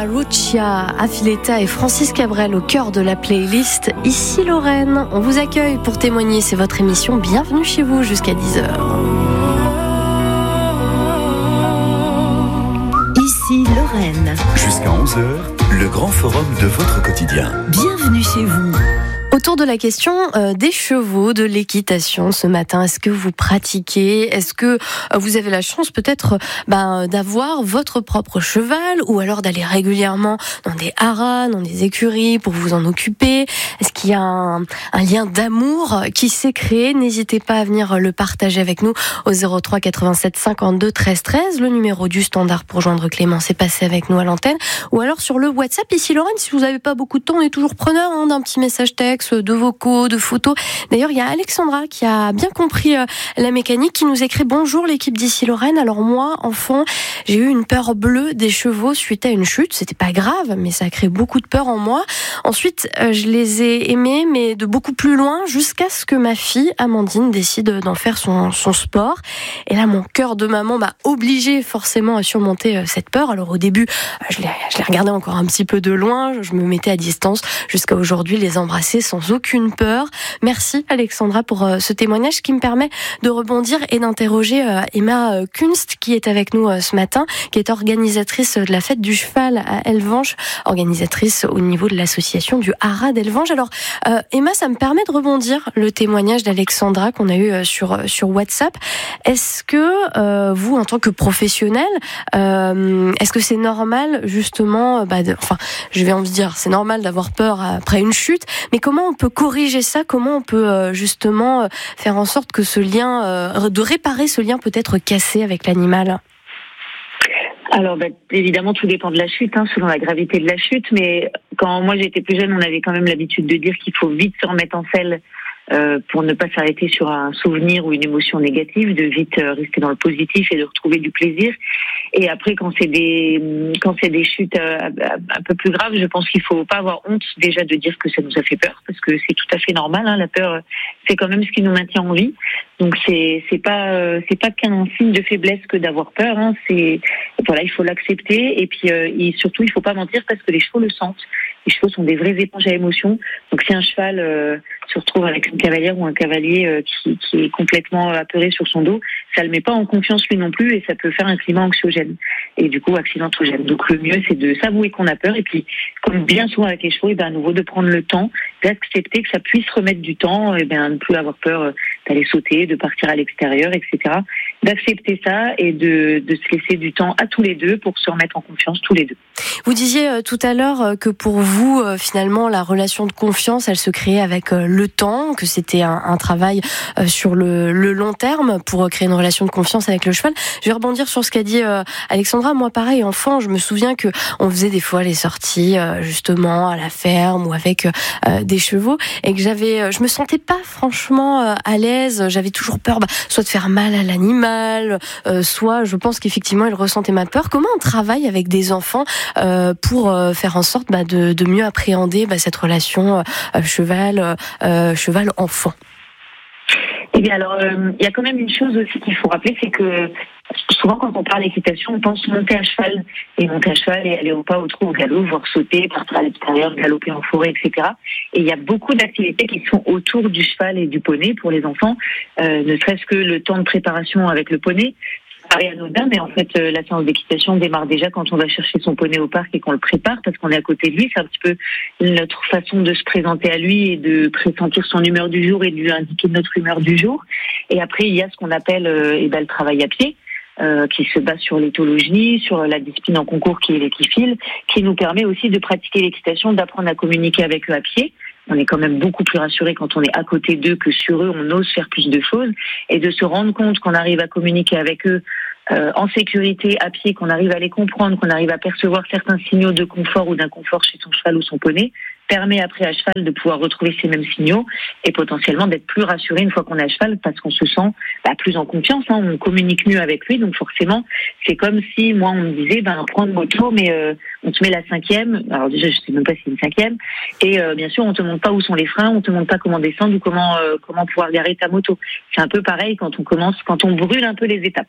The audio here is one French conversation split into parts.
Marussia, Affiletta et Francis Cabrel au cœur de la playlist Ici Lorraine. On vous accueille pour témoigner, c'est votre émission. Bienvenue chez vous jusqu'à 10h. Ici Lorraine. Jusqu'à 11h, le grand forum de votre quotidien. Bienvenue chez vous. Autour de la question des chevaux, de l'équitation ce matin, est-ce que vous pratiquez ? Est-ce que vous avez la chance peut-être d'avoir votre propre cheval ou alors d'aller régulièrement dans des haras, dans des écuries pour vous en occuper ? Est-ce qu'il y a un lien d'amour qui s'est créé ? N'hésitez pas à venir le partager avec nous au 03 87 52 13 13, le numéro du standard pour joindre Clément, c'est passé avec nous à l'antenne, ou alors sur le WhatsApp. Ici Lorraine, si vous n'avez pas beaucoup de temps, on est toujours preneur d'un petit message texte, de vocaux, de photos. D'ailleurs, il y a Alexandra qui a bien compris la mécanique, qui nous écrit: bonjour l'équipe d'Ici Lorraine. Alors moi, enfant, j'ai eu une peur bleue des chevaux suite à une chute. C'était pas grave, mais ça a créé beaucoup de peur en moi. Ensuite, je les ai aimés, mais de beaucoup plus loin, jusqu'à ce que ma fille, Amandine, décide d'en faire son sport. Et là, mon cœur de maman m'a obligée forcément à surmonter cette peur. Alors au début, je les regardais encore un petit peu de loin, je me mettais à distance, jusqu'à aujourd'hui les embrasser sans aucune peur. Merci Alexandra pour ce témoignage qui me permet de rebondir et d'interroger Emma Kunst qui est avec nous ce matin, qui est organisatrice de la fête du cheval à Elvange, organisatrice au niveau de l'association du Haras d'Elvange. Alors Emma, ça me permet de rebondir le témoignage d'Alexandra qu'on a eu sur WhatsApp. Est-ce que vous, en tant que professionnel, est-ce que c'est normal justement, je vais en dire, c'est normal d'avoir peur après une chute, mais comment on peut corriger ça ? Comment on peut justement faire en sorte que ce lien, de réparer ce lien peut-être cassé avec l'animal ? Alors, évidemment, tout dépend de la chute, selon la gravité de la chute. Mais quand moi j'étais plus jeune, on avait quand même l'habitude de dire qu'il faut vite se remettre en selle pour ne pas s'arrêter sur un souvenir ou une émotion négative, de vite rester dans le positif et de retrouver du plaisir. Et après, quand c'est des chutes un peu plus graves, je pense qu'il faut pas avoir honte déjà de dire que ça nous a fait peur, parce que c'est tout à fait normal. La peur, c'est quand même ce qui nous maintient en vie. Donc c'est pas qu'un signe de faiblesse que d'avoir peur. Il faut l'accepter. Et puis surtout, il faut pas mentir, parce que les chevaux le sentent. Les chevaux sont des vraies éponges à émotions. Donc si un cheval se retrouve avec une cavalière ou un cavalier qui est complètement apeuré sur son dos, ça le met pas en confiance lui non plus, et ça peut faire un climat anxiogène et du coup accidentogène. Donc le mieux, c'est de s'avouer qu'on a peur, et puis comme bien souvent avec les chevaux, à nouveau de prendre le temps, d'accepter que ça puisse remettre du temps, et ne plus avoir peur d'aller sauter, de partir à l'extérieur, etc. D'accepter ça et de se laisser du temps à tous les deux pour se remettre en confiance tous les deux. Vous disiez tout à l'heure que pour vous, finalement, la relation de confiance, elle se créait avec le temps, que c'était un travail sur le long terme pour créer une relation de confiance avec le cheval. Je vais rebondir sur ce qu'a dit Alexandra. Moi, pareil, enfant, je me souviens que on faisait des fois les sorties justement à la ferme ou avec des chevaux, et que je me sentais pas franchement à l'aise. J'avais toujours peur, soit de faire mal à l'animal, soit je pense qu'effectivement il ressentait ma peur. Comment on travaille avec des enfants pour faire en sorte de mieux appréhender cette relation cheval-enfant ? Eh bien alors, il y a quand même une chose aussi qu'il faut rappeler, c'est que souvent quand on parle d'équitation, on pense monter à cheval. Et monter à cheval et aller au pas, au trot, au galop, voire sauter, partir à l'extérieur, galoper en forêt, etc. Et il y a beaucoup d'activités qui sont autour du cheval et du poney pour les enfants, ne serait-ce que le temps de préparation avec le poney. Ça paraît anodin, mais en fait, la séance d'équitation démarre déjà quand on va chercher son poney au parc et qu'on le prépare, parce qu'on est à côté de lui. C'est un petit peu notre façon de se présenter à lui et de pressentir son humeur du jour et de lui indiquer notre humeur du jour. Et après, il y a ce qu'on appelle le travail à pied, qui se base sur l'éthologie, sur la discipline en concours qui est l'équifile, qui nous permet aussi de pratiquer l'équitation, d'apprendre à communiquer avec eux à pied. On est quand même beaucoup plus rassuré quand on est à côté d'eux que sur eux, on ose faire plus de choses, et de se rendre compte qu'on arrive à communiquer avec eux en sécurité, à pied, qu'on arrive à les comprendre, qu'on arrive à percevoir certains signaux de confort ou d'inconfort chez son cheval ou son poney, permet après à cheval de pouvoir retrouver ces mêmes signaux et potentiellement d'être plus rassuré une fois qu'on est à cheval, parce qu'on se sent plus en confiance, on communique mieux avec lui. Donc forcément, c'est comme si moi on me disait prends une moto, mais on te met la 5e. Alors déjà, je sais même pas si c'est une 5e, et bien sûr on te montre pas où sont les freins, on te montre pas comment descendre ou comment pouvoir garer ta moto. C'est un peu pareil quand on brûle un peu les étapes.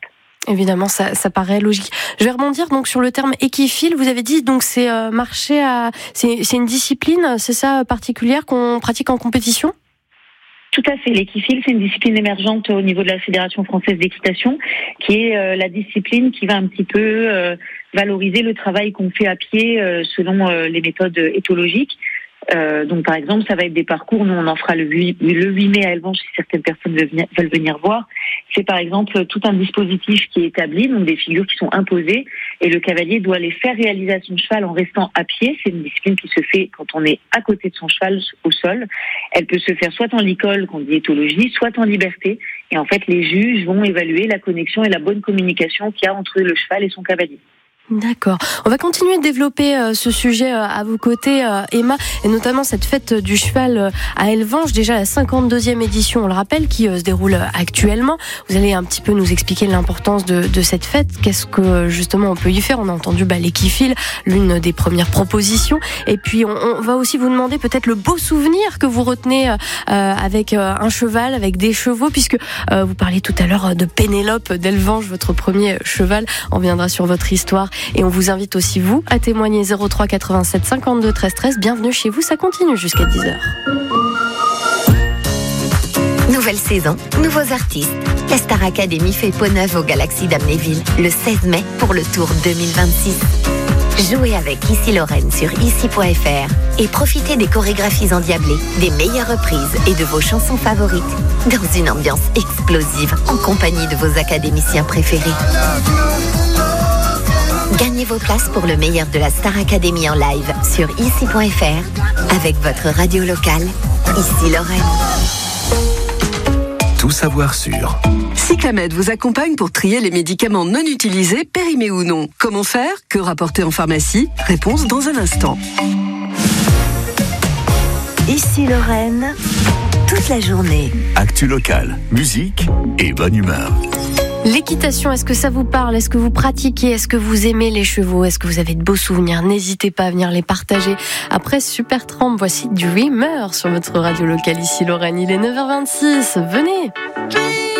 Évidemment, ça paraît logique. Je vais rebondir donc sur le terme équifile. Vous avez dit donc c'est c'est une discipline, c'est ça, particulière qu'on pratique en compétition? Tout à fait. L'équifile, c'est une discipline émergente au niveau de la Fédération française d'équitation, qui est la discipline qui va un petit peu valoriser le travail qu'on fait à pied selon les méthodes éthologiques. Donc par exemple, ça va être des parcours. Nous, on en fera le 8 mai à Elvange si certaines personnes veulent venir voir. C'est par exemple tout un dispositif qui est établi, donc des figures qui sont imposées, et le cavalier doit les faire réaliser à son cheval en restant à pied. C'est une discipline qui se fait quand on est à côté de son cheval au sol. Elle peut se faire soit en licol, qu'on dit éthologie, soit en liberté. Et en fait, les juges vont évaluer la connexion et la bonne communication qu'il y a entre le cheval et son cavalier. D'accord. On va continuer de développer ce sujet à vos côtés, Emma, et notamment cette fête du cheval à Elvange, déjà la 52e édition, on le rappelle, qui se déroule actuellement. Vous allez un petit peu nous expliquer l'importance de cette fête. Qu'est-ce que justement on peut y faire? On a entendu l'équifile, l'une des premières propositions. Et puis on va aussi vous demander peut-être le beau souvenir que vous retenez avec un cheval, avec des chevaux, puisque vous parliez tout à l'heure de Pénélope d'Elvange, votre premier cheval. On reviendra sur votre histoire. Et on vous invite aussi, vous, à témoigner 03 87 52 13 13. Bienvenue chez vous, ça continue jusqu'à 10h. Nouvelle saison, nouveaux artistes. La Star Academy fait peau neuve au Galaxy d'Amnéville le 16 mai pour le Tour 2026. Jouez avec Issy Lorraine sur issy.fr et profitez des chorégraphies endiablées, des meilleures reprises et de vos chansons favorites dans une ambiance explosive en compagnie de vos académiciens préférés. Gagnez vos places pour le meilleur de la Star Academy en live sur issy.fr avec votre radio locale, Issy Lorraine. Tout savoir sur Cyclamed vous accompagne pour trier les médicaments non utilisés, périmés ou non. Comment faire? Que rapporter en pharmacie? Réponse dans un instant. Issy Lorraine, toute la journée. Actu locale, musique et bonne humeur. L'équitation, est-ce que ça vous parle? Est-ce que vous pratiquez? Est-ce que vous aimez les chevaux? Est-ce que vous avez de beaux souvenirs? N'hésitez pas à venir les partager. Après Super Tramp, voici Dreamer sur votre radio locale Issy Lorraine. Il est 9h26. Venez!